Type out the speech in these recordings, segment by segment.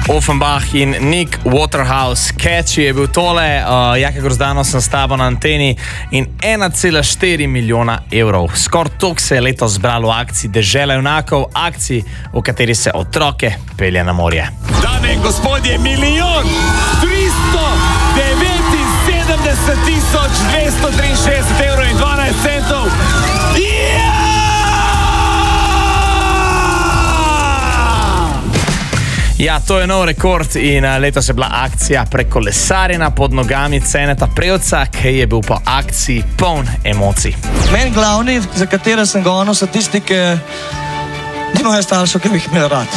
Offenbach in Nick Waterhouse. Catchy je bil tole, Jaka Grozdano sem s tabo na anteni in 1,4 milijona evrov. Skoraj toliko se je letos zbralo v akciji Dežela junakov, akciji, v kateri se otroke pelje na morje. Dame in gospodje, 1,379,263,12 evrov in 12 centov. Ja, to je nov rekord in letos je bila akcija prekolesarjena pod nogami Ceneta Prevca, ki je bil po akciji poln emocij. Meni glavni, za katere sem gonil, so tisti, ki nimajo staršev, ki bi jih imeli rad.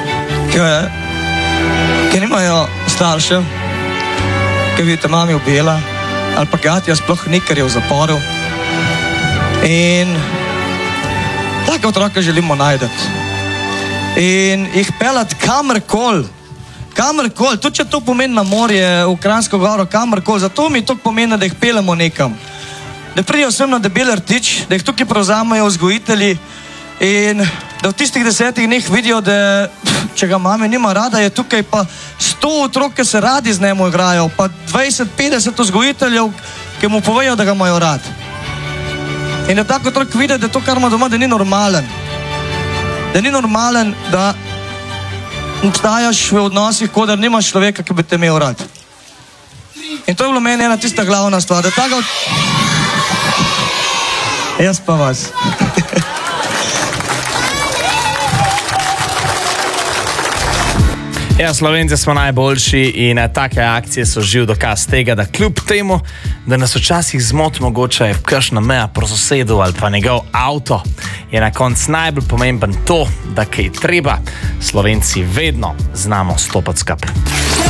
Ki nimajo staršev, ki bi te mami ubila, ali pa gatja sploh ni, ker je v zaporu. In take otroke želimo najdeti. In jih peljati kamorkoli, tudi če to pomeni na morje, v Kranjsko goro, kamorkoli, zato mi to pomeni, da jih peljemo nekam. Da pridejo sem na Debeli rtič, da jih tukaj prevzamejo vzgojitelji in da v tistih 10 dneh vidijo, da če ga mame nima rada, je tukaj pa 100 otrok, ki se radi z njemu igrajo, pa 20-50 vzgojiteljev, ki mu povejo, da ga imajo rad. In da tako otrok vidi, da to, kar ima doma, da ni normalen. Da ni normalen, da obstajaš v odnosih, kot da nimaš človeka, ki bi te imel rad. In to je bilo meni ena tista glavna stvar, da tako... Jaz pa vas. Ja, Slovenci smo najboljši in take akcije so živ dokaz tega, da kljub temu, da nas včasih zmot mogoče kakšna meja pro sosedu ali pa njegov avto, je na koncu najbolj pomemben to, da kaj treba, Slovenci vedno znamo stopati skupaj.